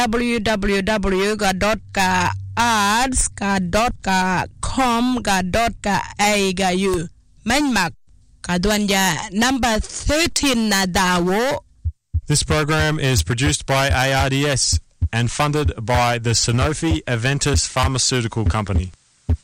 www.arts.com.au Manmak Kadwanja number 13 Nadawo. This program is produced by ARDS and funded by the Sanofi Aventis Pharmaceutical Company.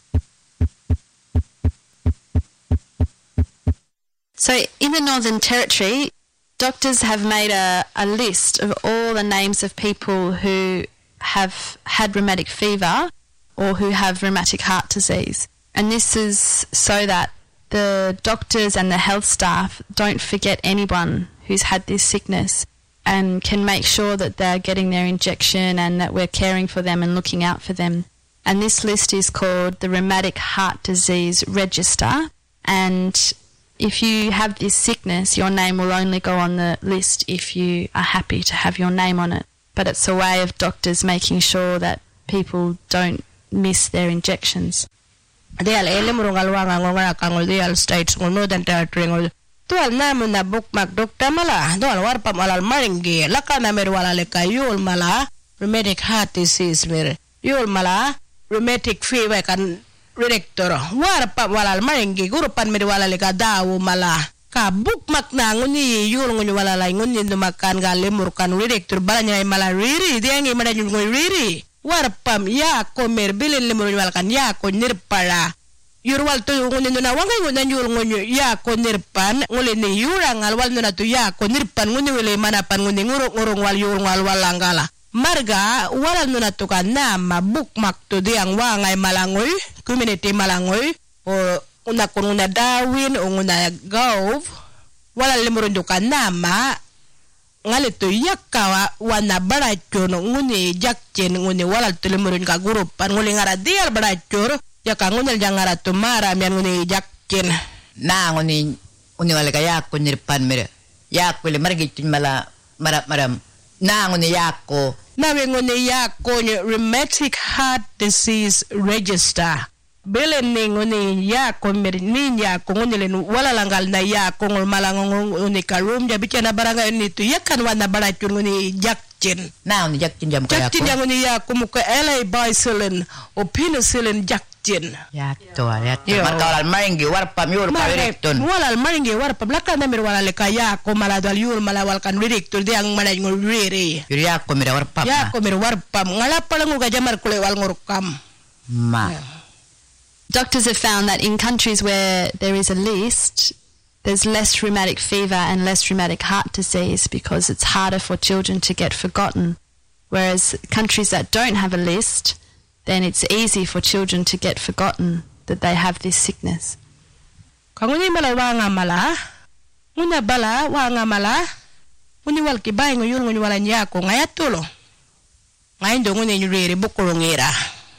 So in the Northern Territory, doctors have made a list of all the names of people who have had rheumatic fever or who have rheumatic heart disease. And this is so that the doctors and the health staff don't forget anyone who's had this sickness and can make sure that they're getting their injection and that we're caring for them and looking out for them. And this list is called the Rheumatic Heart Disease Register. And if you have this sickness, your name will only go on the list if you are happy to have your name on it. But it's a way of doctors making sure that people don't miss their injections. Dial elemurungal wanga ngora kangol dial states ngol Northern Territory ngol tual namu na bookmark dokta mala doal warpa malal maringi lakana mer wala leka yul mala rheumatic heart disease mer yul mala rheumatic fever kan director warpa walal maringi gurupan mer wala leka dawo mala ka bookmark na nguni yul nguni wala lai nguni makan galemur kan director balanya mala riri diangi mada ngoi riri warpam ya ko mer bilin lemur wal kan ya ko nirpara yurwal to ngone na wangay ngone nyul ngone ya ko nirpan ngole ne yurang alwal na to ya ko nirpan ngone wele manapan ngone ngurong wal yur wal walangala marga walal na to kan na mabukmak to diang wangay malangoy community malangoy o una kununa dawin o una gov walal lemur kan nama ngale to yakka wana barachon ngune jakchen ngune walal telemurun ka gurupan ngule ngara dial barachor yakka ngune jangara to mara mian ngune jakchen na ngune wala ka yakko nirpan mere yakko le margi mala maram na ngune yakko na ngune yakko rheumatic heart disease register belen ni ngone ya ko mer ni ya ko ngone len wala langal na ya ko ngol malango ngone karum ja bicana baranga ni to yakan wana barachun ngone jakchen na ngone jakchen jam ko ya ko ngone ya ko mu ko LA bicycline o penicillin jakchen ya to marka wala maringi warpa miur pa recton wala maringi warpa blaka na mer wala le kaya ko maladal yur malawal kan rector de ang manay ngol rere ya ko mer warpa ya ko mer warpa ngala palangu ga jamar ko le wal ngorukam ma Doctors have found that in countries where there is a list, there's less rheumatic fever and less rheumatic heart disease because it's harder for children to get forgotten. Whereas countries that don't have a list, then it's easy for children to get forgotten that they have this sickness. Kanguni mala wanga mala, una bala wanga mala, uni walki bay ngoyul ngoni wala nyako ngayatulo. Ngayon do ngoni nyurere bukulongera.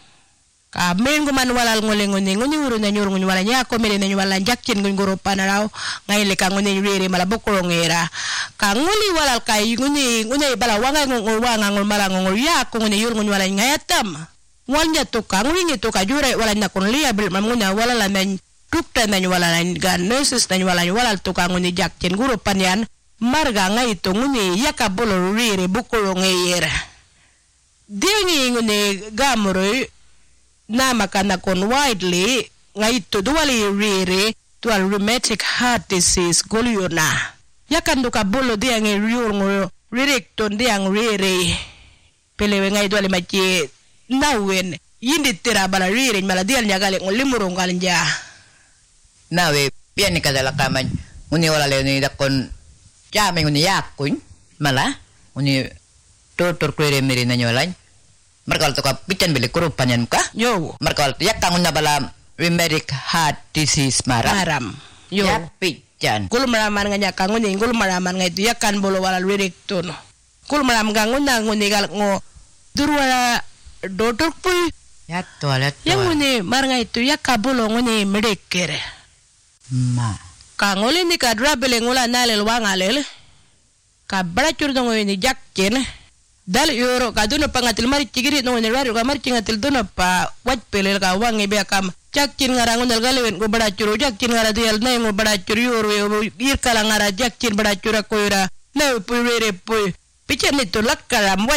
Ka mengo man walal ngolengone ngoni uru na nyuru ngoni wala nyako mere na wala jakkin ngoni goro panaraw ngayle ka ngoni rere mala bokolongera ka ngoli walal kay ngoni bala wanga ngol mala ngol yako ngoni yuru ngoni wala ngayatam wanya to ka ngoni to ka jure wala na kon liya bil mamuna wala la men tukta na wala gan nurses na wala to ka ngoni jakkin goro panyan marga ngai to ngoni yaka bolo rere bokolongera dingi ngoni gamoro na makana kon widely ngai to duali rere to rheumatic heart disease goliona yakan ka bolo dia ngai riur ngo recton dia rere pelewe ngai duali machi nawen yindi tira bala rere mala dia nyagale ngo limurong galanja nawe pian ka dala kaman uni wala le ni dakon jame uni yakun mala uni tortor kwere mere na nyolan markal to ka pitan bele kurupanyan ka yo markal yakang na bala rheumatic heart disease maram yo pitan kul maraman nga yakang ni kul maraman nga itu yakan bolo wala recton kul maram gangun na nguni gal ngo durwala doctor pu ya toilet yang nguni maranga itu yakabolo nguni medekere ma kangoli ni kadra bele ngola nalel wangalel ka brachur do ngoni jakken dal yoro ka duno pangatil mari cigiri no ne raru ka mari cingatil duno pa waj pelel ka wangi be kam jakkin ngarangun dal galewen go brachur jakkin ngara dial nay ngo brachur yoro bir kala ngara jakkin brachur ko ira na pu rere pu pichen ni to lakkara